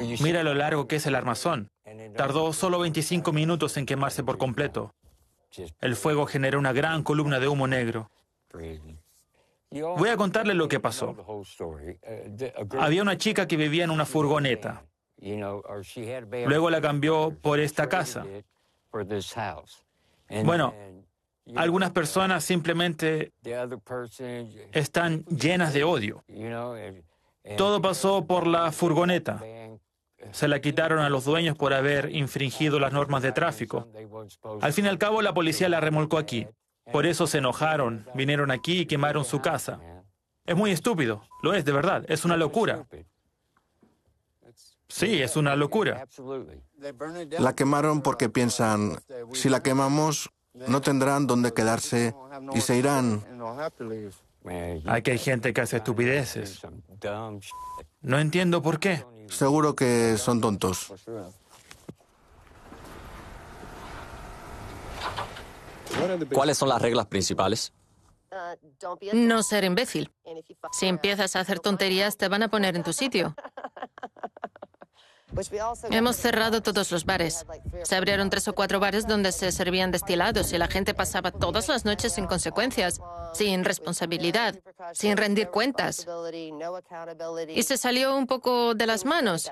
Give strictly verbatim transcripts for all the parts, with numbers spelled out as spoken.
Mira lo largo que es el armazón. Tardó solo veinticinco minutos en quemarse por completo. El fuego generó una gran columna de humo negro. Voy a contarle lo que pasó. Había una chica que vivía en una furgoneta. Luego la cambió por esta casa. Bueno, algunas personas simplemente están llenas de odio. Todo pasó por la furgoneta. Se la quitaron a los dueños por haber infringido las normas de tráfico. Al fin y al cabo, la policía la remolcó aquí. Por eso se enojaron, vinieron aquí y quemaron su casa. Es muy estúpido, lo es de verdad, es una locura. Sí, es una locura. La quemaron porque piensan, si la quemamos, no tendrán dónde quedarse y se irán. Aquí hay gente que hace estupideces. No entiendo por qué. Seguro que son tontos. ¿Cuáles son las reglas principales? No ser imbécil. Si empiezas a hacer tonterías, te van a poner en tu sitio. Hemos cerrado todos los bares. Se abrieron tres o cuatro bares donde se servían destilados y la gente pasaba todas las noches sin consecuencias, sin responsabilidad, sin rendir cuentas. Y se salió un poco de las manos.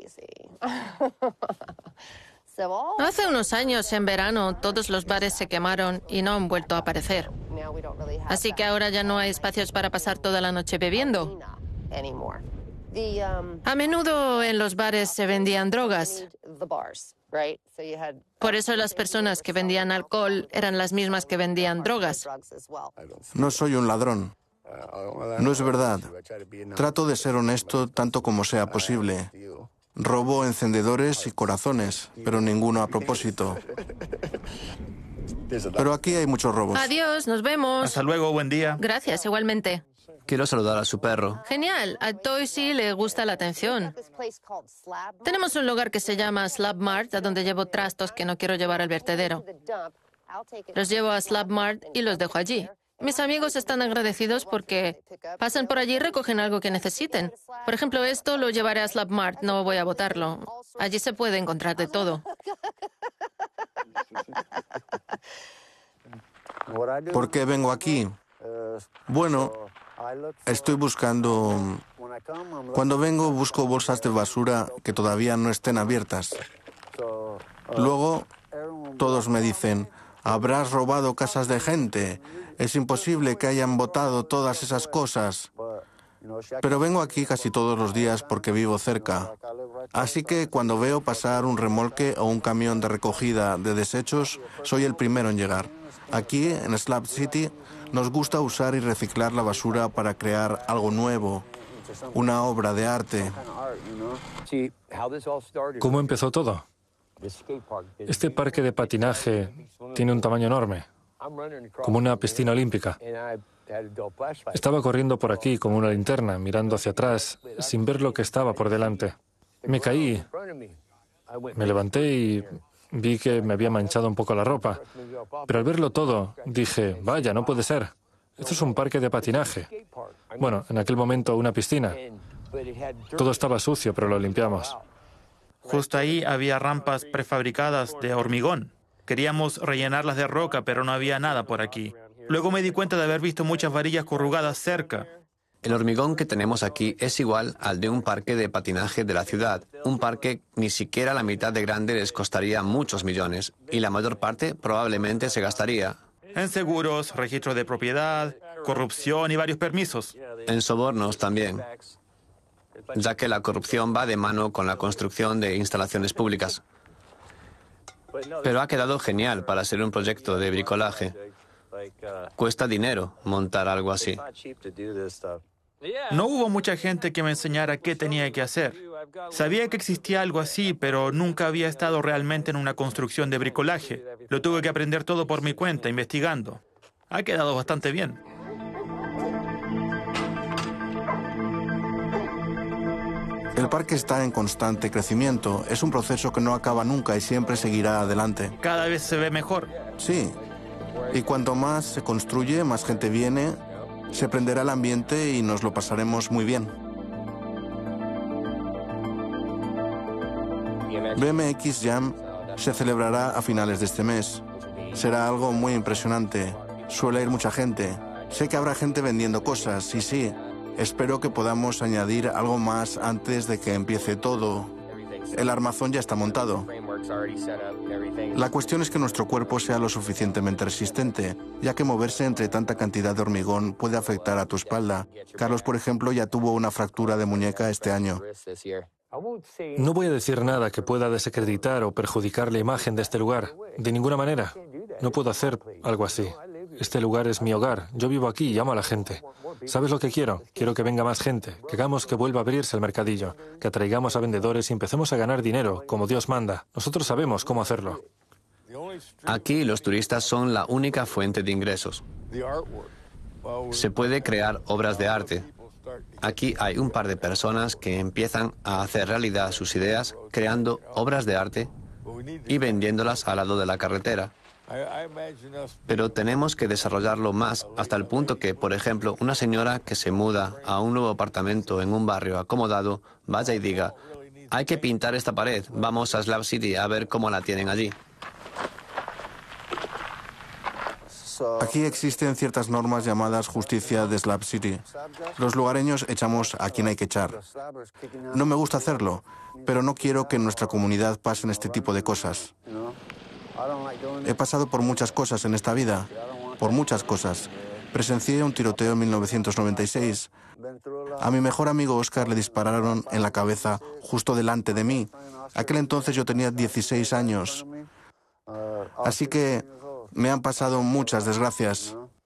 Hace unos años, en verano, todos los bares se quemaron y no han vuelto a aparecer. Así que ahora ya no hay espacios para pasar toda la noche bebiendo. A menudo en los bares se vendían drogas. Por eso las personas que vendían alcohol eran las mismas que vendían drogas. No soy un ladrón. No es verdad. Trato de ser honesto tanto como sea posible. Robo encendedores y corazones, pero ninguno a propósito. Pero aquí hay muchos robos. Adiós, nos vemos. Hasta luego, buen día. Gracias, igualmente. Quiero saludar a su perro. Genial, a Toysy le gusta la atención. Tenemos un lugar que se llama Slab Mart, a donde llevo trastos que no quiero llevar al vertedero. Los llevo a Slab Mart y los dejo allí. Mis amigos están agradecidos porque pasan por allí y recogen algo que necesiten. Por ejemplo, esto lo llevaré a Slab Mart, no voy a botarlo. Allí se puede encontrar de todo. ¿Por qué vengo aquí? Bueno, estoy buscando... Cuando vengo busco bolsas de basura que todavía no estén abiertas. Luego, todos me dicen, habrás robado casas de gente. Es imposible que hayan botado todas esas cosas. Pero vengo aquí casi todos los días porque vivo cerca. Así que cuando veo pasar un remolque o un camión de recogida de desechos, soy el primero en llegar. Aquí, en Slab City, nos gusta usar y reciclar la basura para crear algo nuevo, una obra de arte. ¿Cómo empezó todo? Este parque de patinaje tiene un tamaño enorme, como una piscina olímpica. Estaba corriendo por aquí como una linterna, mirando hacia atrás, sin ver lo que estaba por delante. Me caí, me levanté y vi que me había manchado un poco la ropa. Pero al verlo todo, dije, vaya, no puede ser. Esto es un parque de patinaje. Bueno, en aquel momento una piscina. Todo estaba sucio, pero lo limpiamos. Justo ahí había rampas prefabricadas de hormigón. Queríamos rellenarlas de roca, pero no había nada por aquí. Luego me di cuenta de haber visto muchas varillas corrugadas cerca. El hormigón que tenemos aquí es igual al de un parque de patinaje de la ciudad. Un parque ni siquiera la mitad de grande les costaría muchos millones y la mayor parte probablemente se gastaría en seguros, registros de propiedad, corrupción y varios permisos. En sobornos también, ya que la corrupción va de mano con la construcción de instalaciones públicas. Pero ha quedado genial para ser un proyecto de bricolaje. Cuesta dinero montar algo así. No hubo mucha gente que me enseñara qué tenía que hacer. Sabía que existía algo así, pero nunca había estado realmente en una construcción de bricolaje. Lo tuve que aprender todo por mi cuenta, investigando. Ha quedado bastante bien. El parque está en constante crecimiento. Es un proceso que no acaba nunca y siempre seguirá adelante. Cada vez se ve mejor. Sí. Y cuanto más se construye, más gente viene, se prenderá el ambiente y nos lo pasaremos muy bien. B M X Jam se celebrará a finales de este mes. Será algo muy impresionante. Suele ir mucha gente. Sé que habrá gente vendiendo cosas, y sí, espero que podamos añadir algo más antes de que empiece todo. El armazón ya está montado. La cuestión es que nuestro cuerpo sea lo suficientemente resistente, ya que moverse entre tanta cantidad de hormigón puede afectar a tu espalda. Carlos, por ejemplo, ya tuvo una fractura de muñeca este año. No voy a decir nada que pueda desacreditar o perjudicar la imagen de este lugar. De ninguna manera. No puedo hacer algo así. Este lugar es mi hogar. Yo vivo aquí y amo a la gente. ¿Sabes lo que quiero? Quiero que venga más gente, que hagamos que vuelva a abrirse el mercadillo, que atraigamos a vendedores y empecemos a ganar dinero, como Dios manda. Nosotros sabemos cómo hacerlo. Aquí los turistas son la única fuente de ingresos. Se puede crear obras de arte. Aquí hay un par de personas que empiezan a hacer realidad sus ideas creando obras de arte y vendiéndolas al lado de la carretera. Pero tenemos que desarrollarlo más hasta el punto que, por ejemplo, una señora que se muda a un nuevo apartamento en un barrio acomodado vaya y diga: hay que pintar esta pared, vamos a Slab City a ver cómo la tienen allí. Aquí existen ciertas normas llamadas justicia de Slab City. Los lugareños echamos a quien hay que echar. No me gusta hacerlo, pero no quiero que en nuestra comunidad pasen este tipo de cosas. He pasado por muchas cosas en esta vida, por muchas cosas. Presencié un tiroteo en mil novecientos noventa y seis. A mi mejor amigo Oscar le dispararon en la cabeza justo delante de mí. Aquel entonces yo tenía dieciséis años. Así que me han pasado muchas desgracias.